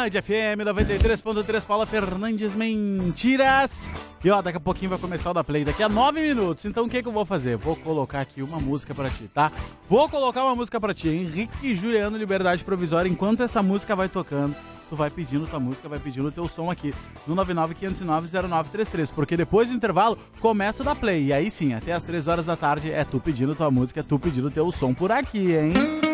Band FM 93.3, Paula Fernandes, Mentiras. E ó, daqui a pouquinho vai começar o da Play, daqui a 9 minutos. Então o que eu vou fazer? Vou colocar aqui uma música pra ti, tá? Vou colocar uma música pra ti, Henrique e Juliano, Liberdade Provisória. Enquanto essa música vai tocando, tu vai pedindo tua música, vai pedindo o teu som aqui no 995090933, porque depois do intervalo começa o da Play. E aí sim, até as 3 horas da tarde é tu pedindo tua música, é tu pedindo teu som por aqui, hein?